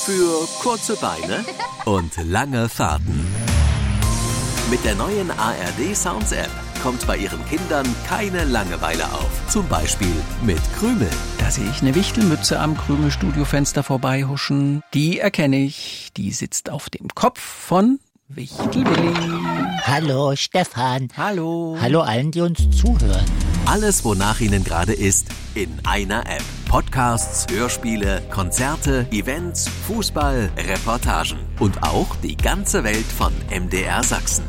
Für kurze Beine und lange Fahrten. Mit der neuen ARD Sounds App kommt bei Ihren Kindern keine Langeweile auf. Zum Beispiel mit Krümel. Da sehe ich eine Wichtelmütze am Krümel-Studiofenster vorbeihuschen. Die erkenne ich. Die sitzt auf dem Kopf von Wichtelwilli. Hallo Stefan. Hallo. Hallo allen, die uns zuhören. Alles, wonach Ihnen gerade ist, in einer App. Podcasts, Hörspiele, Konzerte, Events, Fußball, Reportagen und auch die ganze Welt von MDR Sachsen.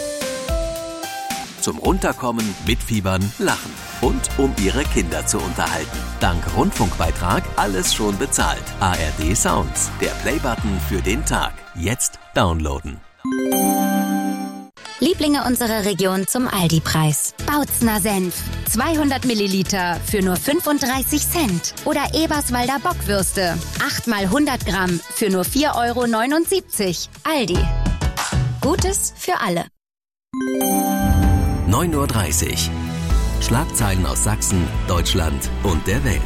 Zum Runterkommen, mitfiebern, lachen und um Ihre Kinder zu unterhalten. Dank Rundfunkbeitrag alles schon bezahlt. ARD Sounds, der Playbutton für den Tag. Jetzt downloaden. Lieblinge unserer Region zum Aldi-Preis. Bautzner Senf, 200 Milliliter für nur 35 Cent. Oder Eberswalder Bockwürste, 8 mal 100 Gramm für nur 4,79 €. Aldi. Gutes für alle. 9:30 Uhr. Schlagzeilen aus Sachsen, Deutschland und der Welt.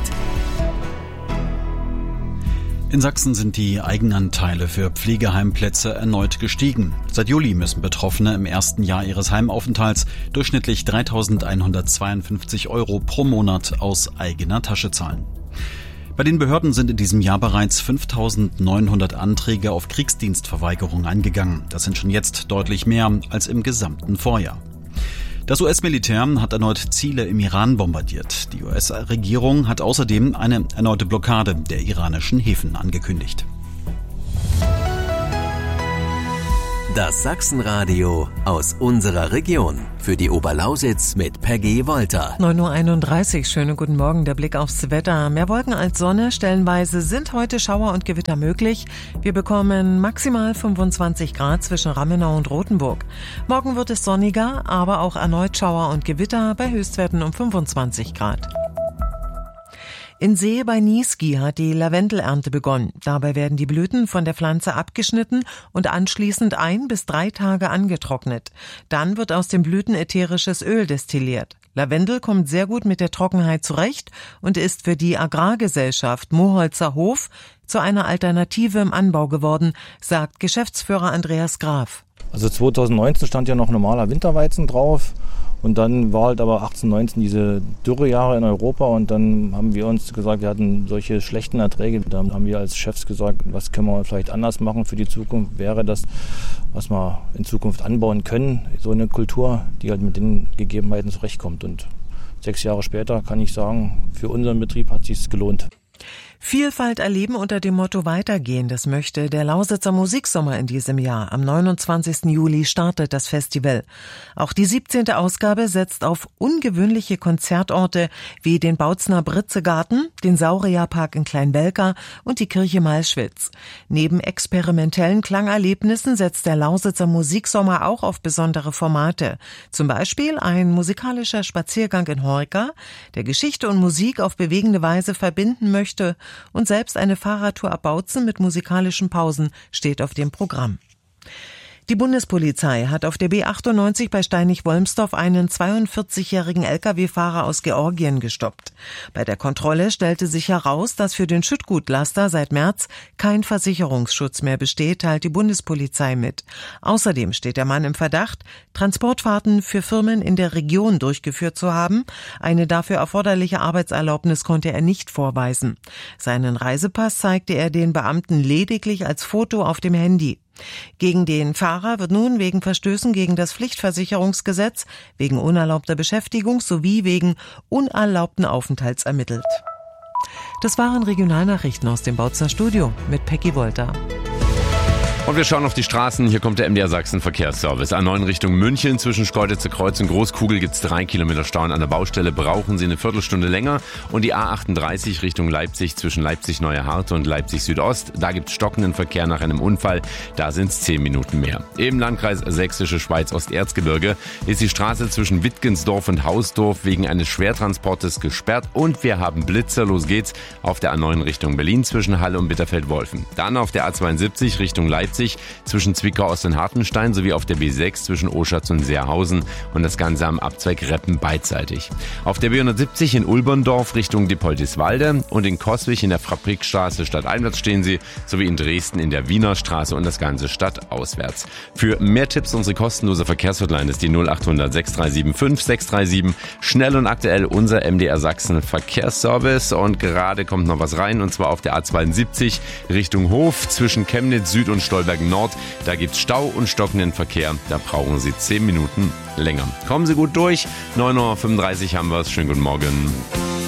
In Sachsen sind die Eigenanteile für Pflegeheimplätze erneut gestiegen. Seit Juli müssen Betroffene im ersten Jahr ihres Heimaufenthalts durchschnittlich 3.152 € pro Monat aus eigener Tasche zahlen. Bei den Behörden sind in diesem Jahr bereits 5.900 Anträge auf Kriegsdienstverweigerung eingegangen. Das sind schon jetzt deutlich mehr als im gesamten Vorjahr. Das US-Militär hat erneut Ziele im Iran bombardiert. Die US-Regierung hat außerdem eine erneute Blockade der iranischen Häfen angekündigt. Das Sachsenradio aus unserer Region. Für die Oberlausitz mit Peggy Wolter. 9:31 Uhr, schönen guten Morgen, der Blick aufs Wetter. Mehr Wolken als Sonne, stellenweise sind heute Schauer und Gewitter möglich. Wir bekommen maximal 25 Grad zwischen Rammenau und Rothenburg. Morgen wird es sonniger, aber auch erneut Schauer und Gewitter bei Höchstwerten um 25 Grad. In See bei Niesky hat die Lavendelernte begonnen. Dabei werden die Blüten von der Pflanze abgeschnitten und anschließend 1 bis 3 Tage angetrocknet. Dann wird aus den Blüten ätherisches Öl destilliert. Lavendel kommt sehr gut mit der Trockenheit zurecht und ist für die Agrargesellschaft Moholzer Hof zu einer Alternative im Anbau geworden, sagt Geschäftsführer Andreas Graf. Also 2019 stand ja noch normaler Winterweizen drauf. Und dann war halt aber 18, 19 diese Dürrejahre in Europa und dann haben wir uns gesagt, wir hatten solche schlechten Erträge. Da haben wir als Chefs gesagt, was können wir vielleicht anders machen für die Zukunft? Wäre das, was wir in Zukunft anbauen können, so eine Kultur, die halt mit den Gegebenheiten zurechtkommt. Und 6 Jahre später kann ich sagen, für unseren Betrieb hat es sich gelohnt. Vielfalt erleben unter dem Motto Weitergehen, das möchte der Lausitzer Musiksommer in diesem Jahr. Am 29. Juli startet das Festival. Auch die 17. Ausgabe setzt auf ungewöhnliche Konzertorte wie den Bautzner Britzegarten, den Saurierpark in Kleinwelka und die Kirche Malschwitz. Neben experimentellen Klangerlebnissen setzt der Lausitzer Musiksommer auch auf besondere Formate. Zum Beispiel ein musikalischer Spaziergang in Horka, der Geschichte und Musik auf bewegende Weise verbinden möchte, und selbst eine Fahrradtour ab Bautzen mit musikalischen Pausen steht auf dem Programm. Die Bundespolizei hat auf der B98 bei Steinig-Wolmsdorf einen 42-jährigen Lkw-Fahrer aus Georgien gestoppt. Bei der Kontrolle stellte sich heraus, dass für den Schüttgutlaster seit März kein Versicherungsschutz mehr besteht, teilt die Bundespolizei mit. Außerdem steht der Mann im Verdacht, Transportfahrten für Firmen in der Region durchgeführt zu haben. Eine dafür erforderliche Arbeitserlaubnis konnte er nicht vorweisen. Seinen Reisepass zeigte er den Beamten lediglich als Foto auf dem Handy. Gegen den Fahrer wird nun wegen Verstößen gegen das Pflichtversicherungsgesetz, wegen unerlaubter Beschäftigung sowie wegen unerlaubten Aufenthalts ermittelt. Das waren Regionalnachrichten aus dem Bautzner Studio mit Peggy Wolter. Und wir schauen auf die Straßen. Hier kommt der MDR Sachsen Verkehrsservice. A9 Richtung München. Zwischen Schkeuditzer Kreuz und Großkugel gibt es 3 Kilometer Stau. An der Baustelle brauchen Sie eine Viertelstunde länger. Und die A38 Richtung Leipzig zwischen Leipzig-Neue-Harte und Leipzig-Südost. Da gibt es stockenden Verkehr nach einem Unfall. Da sind es 10 Minuten mehr. Im Landkreis Sächsische Schweiz-Osterzgebirge ist die Straße zwischen Wittgensdorf und Hausdorf wegen eines Schwertransportes gesperrt. Und wir haben Blitzer. Los geht's auf der A9 Richtung Berlin zwischen Halle und Bitterfeld-Wolfen. Dann auf der A72 Richtung Leipzig A20 zwischen Zwickau Ost und Hartenstein sowie auf der B6 zwischen Oschatz und Seerhausen und das Ganze am Abzweig Reppen beidseitig. Auf der B170 in Ulberndorf Richtung Dippoldiswalde und in Coswig in der Fabrikstraße stadteinwärts stehen Sie, sowie in Dresden in der Wiener Straße und das Ganze stadtauswärts. Für mehr Tipps unsere kostenlose Verkehrshotline ist die 0800 637 5637. Schnell und aktuell unser MDR Sachsen Verkehrsservice und gerade kommt noch was rein und zwar auf der A72 Richtung Hof zwischen Chemnitz Süd und Stolberg Nord. Da gibt's Stau und stockenden Verkehr. Da brauchen Sie 10 Minuten länger. Kommen Sie gut durch. 9:35 Uhr haben wir es. Schönen guten Morgen.